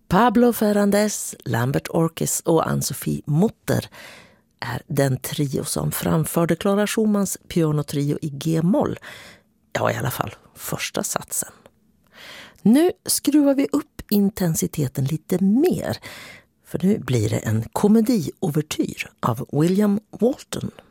Pablo Fernández, Lambert Orkes och Ann-Sofie Mutter är den trio som framförde Clara Schumanns pianotrio i G-moll. Ja, i alla fall första satsen. Nu skruvar vi upp intensiteten lite mer, för nu blir det en komediovertyr av William Walton.